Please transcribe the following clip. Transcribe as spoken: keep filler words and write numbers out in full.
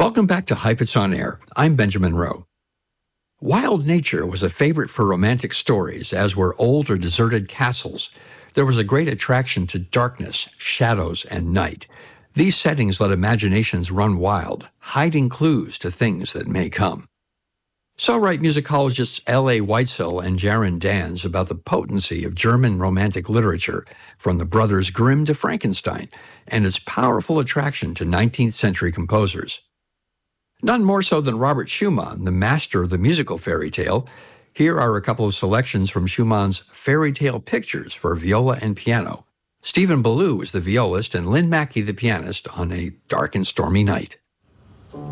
Welcome back to Heifetz on Air. I'm Benjamin Rowe. Wild nature was a favorite for romantic stories, as were old or deserted castles. There was a great attraction to darkness, shadows, and night. These settings let imaginations run wild, hiding clues to things that may come. So write musicologists L A. Weitzel and Jaron Dans about the potency of German romantic literature, from the Brothers Grimm to Frankenstein, and its powerful attraction to nineteenth century composers. None more so than Robert Schumann, the master of the musical fairy tale. Here are a couple of selections from Schumann's Fairy Tale Pictures for viola and piano. Stephen Ballou is the violist and Lynn Mackey the pianist on A Dark and Stormy Night.